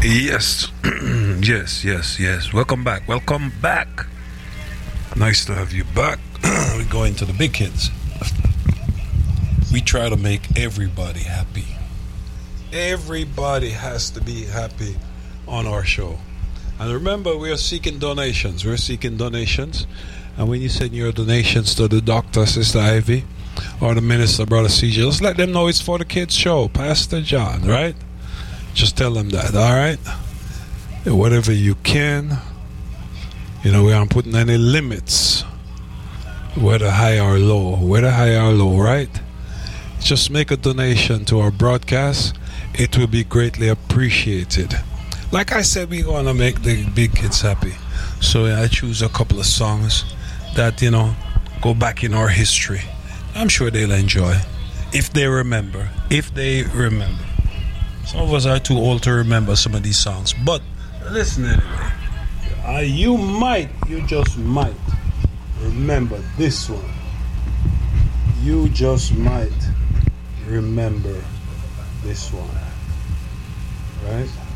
Yes, yes. Welcome back. Welcome back. Nice to have you back. We go into the big kids. We try to make everybody happy. Everybody has to be happy on our show. And remember, we are seeking donations. We're seeking donations. And when you send your donations to the doctor, Sister Ivy, or the minister, Brother CJ, just let them know it's for the kids' show, Pastor John, right? Just tell them that, all right? Whatever you can. We aren't putting any limits, whether high or low, right? Just make a donation to our broadcast. It will be greatly appreciated. Like I said, we're going to make the big kids happy. So I choose a couple of songs that, go back in our history. I'm sure they'll enjoy. If they remember. Some of us are too old to remember some of these songs. But listen anyway. You just might remember this one. You just might remember this one. Right?